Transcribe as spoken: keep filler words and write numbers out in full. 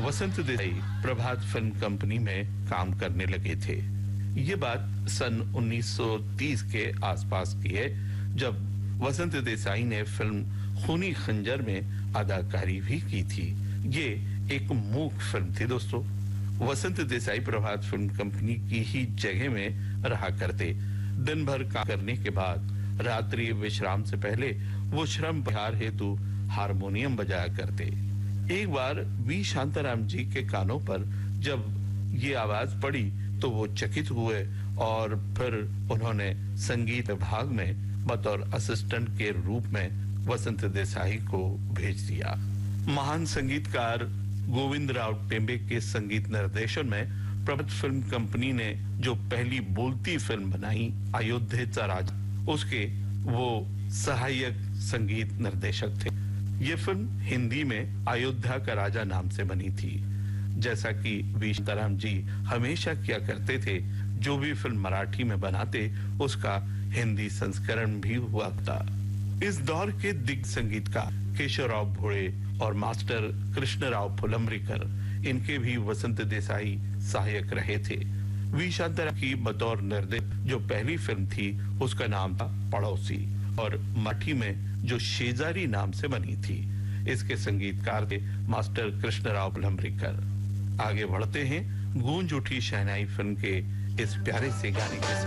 वसंत देसाई प्रभात film company में काम करने लगे थे। ये बात सन उन्नीस सौ तीस के आसपास की है, जब वसंत देसाई ने फिल्म खूनी खंजर में अदाकारी भी की थी। ये एक मूक फिल्म थी दोस्तों। वसंत देसाई प्रभात फिल्म कंपनी की ही जगह में रहा करते। दिन भर काम करने के बाद रात्रि विश्राम से पहले वो श्रम परिहार हेतु हारमोनियम बजाया करते। एक बार वी शांताराम जी के कानों पर जब ये आवाज पड़ी तो वो चकित हुए और फिर उन्होंने संगीत विभाग में बतौर असिस्टेंट के रूप में वसंत देसाई को भेज दिया। महान संगीतकार गोविंद राव टेम्बे के संगीत निर्देशन में प्रभात फिल्म कंपनी ने जो पहली बोलती फिल्म बनाई अयोध्येचा राजा, उसके वो सहायक संगीत निर्देशक थे। ये फिल्म हिंदी में अयोध्या का राजा नाम से बनी थी। जैसा कि वी शांताराम जी हमेशा किया करते थे, जो भी फिल्म मराठी में बनाते उसका हिंदी संस्करण भी हुआ था। इस दौर के दिग्गज संगीतकार केशवराव भोळे और मास्टर कृष्णराव फुलंब्रीकर, इनके भी वसंत देसाई सहायक रहे थे। वी शांताराम की बतौर निर्देशक जो पहली फिल्म थी उसका नाम था पड़ोसी, और मराठी में जो शेजारी नाम से बनी थी, इसके संगीतकार थे मास्टर कृष्णराव फुलंब्रीकर। आगे बढ़ते हैं गूंज उठी शहनाई फिल्म के इस प्यारे से गाने के साथ।